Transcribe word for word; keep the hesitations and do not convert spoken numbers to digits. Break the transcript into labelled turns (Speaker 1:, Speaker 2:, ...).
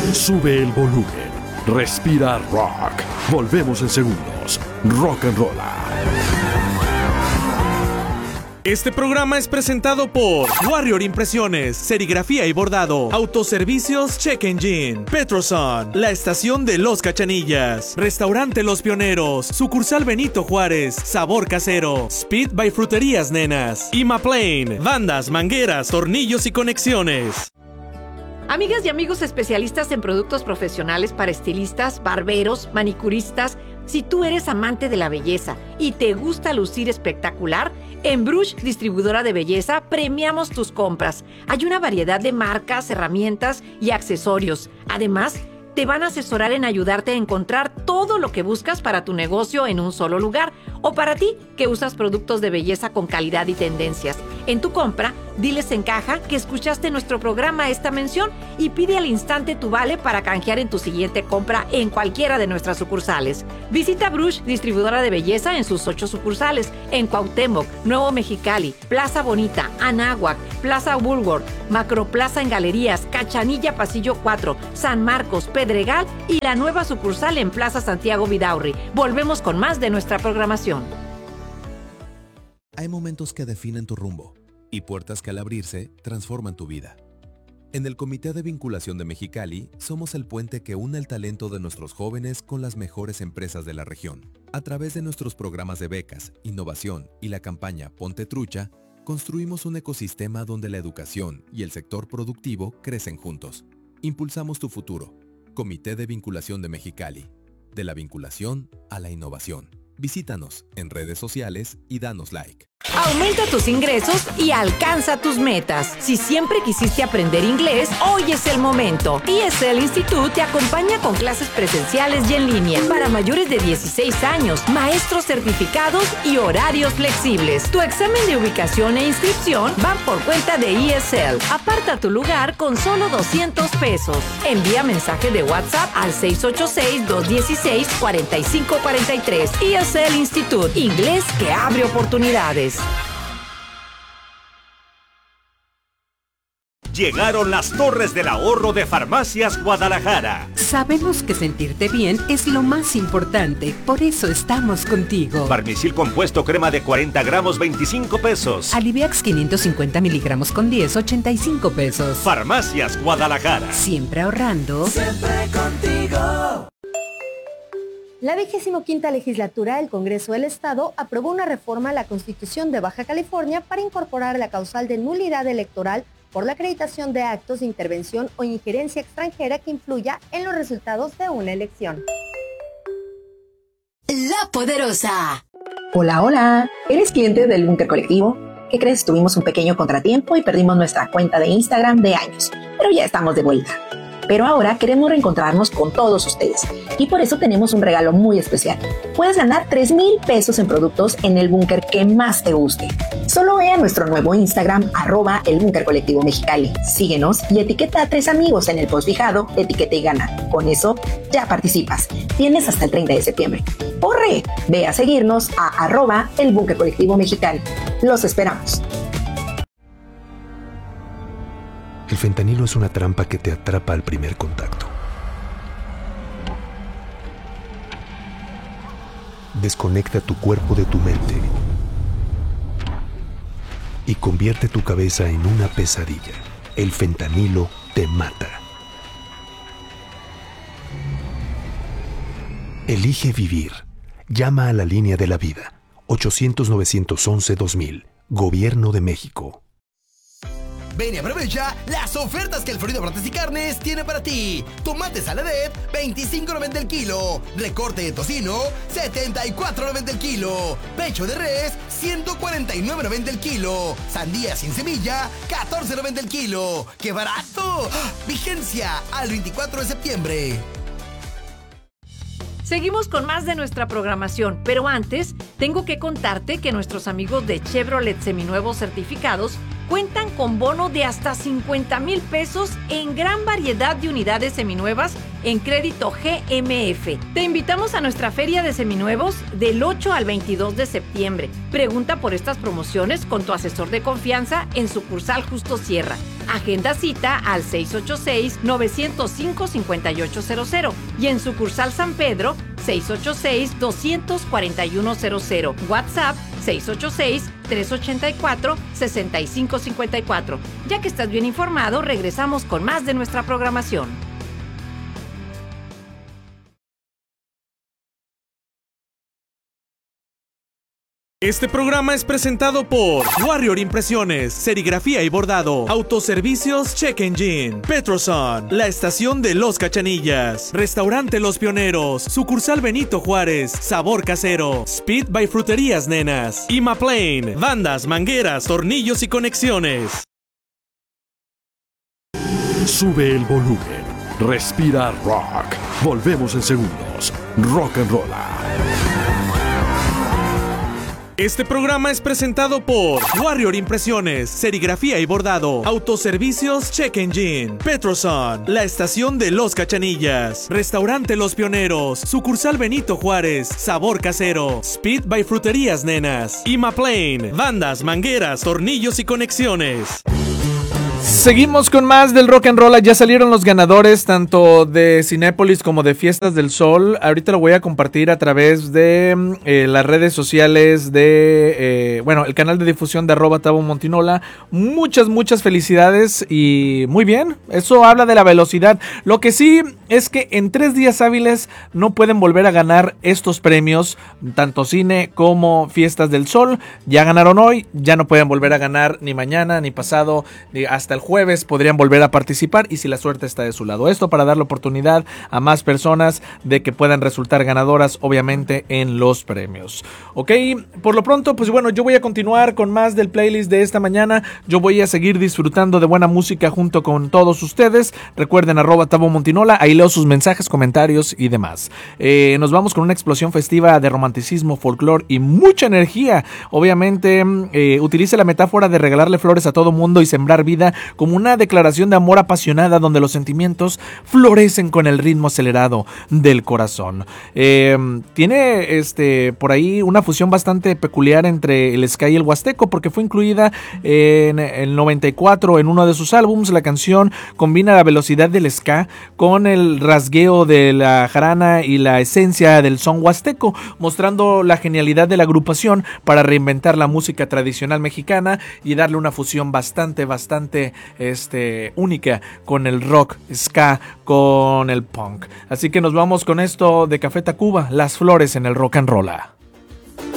Speaker 1: Sube el volumen. Respira rock. Volvemos en segundos. Rock and Rolla.
Speaker 2: Este programa es presentado por Warrior Impresiones, Serigrafía y Bordado, Autoservicios Check Engine, Petroson, La Estación de Los Cachanillas, Restaurante Los Pioneros, Sucursal Benito Juárez, Sabor Casero, Speed by Fruterías Nenas, Imaplane, Bandas, Mangueras, Tornillos y Conexiones.
Speaker 3: Amigas y amigos especialistas en productos profesionales para estilistas, barberos, manicuristas, si tú eres amante de la belleza y te gusta lucir espectacular, en Brush, distribuidora de belleza, premiamos tus compras. Hay una variedad de marcas, herramientas y accesorios. Además, te van a asesorar en ayudarte a encontrar todo lo que buscas para tu negocio en un solo lugar, o para ti que usas productos de belleza con calidad y tendencias. En tu compra, diles en caja que escuchaste nuestro programa esta mención y pide al instante tu vale para canjear en tu siguiente compra en cualquiera de nuestras sucursales. Visita Brush, distribuidora de belleza, en sus ocho sucursales, en Cuauhtémoc, Nuevo Mexicali, Plaza Bonita, Anáhuac, Plaza Woolworth, Macroplaza en Galerías, Cachanilla Pasillo cuatro, San Marcos, Pedregal y la nueva sucursal en Plaza Santiago Vidaurri. Volvemos con más de nuestra programación.
Speaker 4: Hay momentos que definen tu rumbo y puertas que al abrirse transforman tu vida. En el Comité de Vinculación de Mexicali somos el puente que une el talento de nuestros jóvenes con las mejores empresas de la región. A través de nuestros programas de becas, innovación y la campaña Ponte Trucha, construimos un ecosistema donde la educación y el sector productivo crecen juntos. Impulsamos tu futuro. Comité de Vinculación de Mexicali. De la vinculación a la innovación. Visítanos en redes sociales y danos like.
Speaker 3: Aumenta tus ingresos y alcanza tus metas. Si siempre quisiste aprender inglés, hoy es el momento. E S L Institute te acompaña con clases presenciales y en línea para mayores de dieciséis años, maestros certificados y horarios flexibles. Tu examen de ubicación e inscripción van por cuenta de E S L. Aparta tu lugar con solo doscientos pesos. Envía mensaje de WhatsApp al seis ocho seis, dos uno seis, cuatro cinco cuatro tres. E S L Institute, inglés que abre oportunidades.
Speaker 5: Llegaron las Torres del Ahorro de Farmacias Guadalajara.
Speaker 6: Sabemos que sentirte bien es lo más importante, por eso estamos contigo.
Speaker 5: Barnicil compuesto crema de cuarenta gramos, veinticinco pesos.
Speaker 6: Aliviax quinientos cincuenta miligramos con diez, ochenta y cinco pesos.
Speaker 5: Farmacias Guadalajara.
Speaker 6: Siempre ahorrando.
Speaker 7: Siempre contigo.
Speaker 8: La vigésimo quinta legislatura del Congreso del Estado aprobó una reforma a la Constitución de Baja California para incorporar la causal de nulidad electoral por la acreditación de actos de intervención o injerencia extranjera que influya en los resultados de una elección.
Speaker 9: La Poderosa.
Speaker 10: Hola, hola. ¿Eres cliente del Búnker Colectivo? ¿Qué crees? Tuvimos un pequeño contratiempo y perdimos nuestra cuenta de Instagram de años, pero ya estamos de vuelta. Pero ahora queremos reencontrarnos con todos ustedes y por eso tenemos un regalo muy especial. Puedes ganar tres mil pesos en productos en el búnker que más te guste. Solo ve a nuestro nuevo Instagram, arroba el Búnker Colectivo Mexicali. Síguenos y etiqueta a tres amigos en el post fijado, etiqueta y gana. Con eso ya participas. Tienes hasta el treinta de septiembre. ¡Corre! Ve a seguirnos a arroba el Búnker Colectivo Mexicali. Los esperamos.
Speaker 11: El fentanilo es una trampa que te atrapa al primer contacto. Desconecta tu cuerpo de tu mente y convierte tu cabeza en una pesadilla. El fentanilo te mata. Elige vivir. Llama a la línea de la vida. ochocientos, novecientos once, dos mil. Gobierno de México.
Speaker 12: Ven y aprovecha las ofertas que el Florido Brates y Carnes tiene para ti. Tomate saladet, veinticinco noventa el kilo. Recorte de tocino, setenta y cuatro noventa el kilo. Pecho de res, ciento cuarenta y nueve noventa el kilo. Sandía sin semilla, catorce noventa el kilo. ¡Qué barato! Vigencia al veinticuatro de septiembre.
Speaker 3: Seguimos con más de nuestra programación, pero antes tengo que contarte que nuestros amigos de Chevrolet Seminuevos Certificados cuentan con bono de hasta cincuenta mil pesos en gran variedad de unidades seminuevas en crédito G M F. Te invitamos a nuestra feria de seminuevos del ocho al veintidós de septiembre. Pregunta por estas promociones con tu asesor de confianza en sucursal Justo Sierra. Agenda cita al seis ocho seis, nueve cero cinco, cinco ocho cero cero y en sucursal San Pedro seis ocho seis, dos cuatro uno cero cero. WhatsApp seis ocho seis, tres ocho cuatro, seis cinco cinco cuatro. Ya que estás bien informado, regresamos con más de nuestra programación.
Speaker 2: Este programa es presentado por Warrior Impresiones, Serigrafía y Bordado, Autoservicios Check Engine, Petroson, La Estación de Los Cachanillas, Restaurante Los Pioneros, Sucursal Benito Juárez, Sabor Casero, Speed by Fruterías Nenas, Imaplane, bandas, mangueras, tornillos y conexiones.
Speaker 1: Sube el volumen. Respira rock. Volvemos en segundos. Rock and Roll.
Speaker 2: Este programa es presentado por Warrior Impresiones, Serigrafía y Bordado, Autoservicios Check Engine, Petroson, La Estación de Los Cachanillas, Restaurante Los Pioneros, Sucursal Benito Juárez, Sabor Casero, Speed by Fruterías Nenas, Imaplane, bandas, mangueras, tornillos y conexiones.
Speaker 9: Seguimos con más del Rock and Roll. Ya salieron los ganadores tanto de Cinépolis como de Fiestas del Sol. Ahorita lo voy a compartir a través de eh, las redes sociales de, eh, bueno, el canal de difusión de arroba Tabo Montinola. Muchas, muchas felicidades y muy bien. Eso habla de la velocidad. Lo que sí es que en tres días hábiles no pueden volver a ganar estos premios, tanto cine como Fiestas del Sol. Ya ganaron hoy, ya no pueden volver a ganar ni mañana, ni pasado, ni hasta el jueves podrían volver a participar y si la suerte está de su lado. Esto para dar la oportunidad a más personas de que puedan resultar ganadoras, obviamente, en los premios. Ok, por lo pronto, pues bueno, yo voy a continuar con más del playlist de esta mañana. Yo voy a seguir disfrutando de buena música junto con todos ustedes. Recuerden, arroba Tabo Montinola, ahí leo sus mensajes, comentarios y demás. Eh, nos vamos con una explosión festiva de romanticismo, folclore y mucha energía. Obviamente, eh, utilice la metáfora de regalarle flores a todo mundo y sembrar vida como una declaración de amor apasionada donde los sentimientos florecen con el ritmo acelerado del corazón. Eh, tiene este por ahí una fusión bastante peculiar entre el ska y el huasteco porque fue incluida en el noventa y cuatro en uno de sus álbums. La canción combina la velocidad del ska con el rasgueo de la jarana y la esencia del son huasteco, mostrando la genialidad de la agrupación para reinventar la música tradicional mexicana y darle una fusión bastante, bastante este, única con el rock, ska, con el punk. Así que nos vamos con esto de Café Tacuba, Las Flores en el Rock and Roll.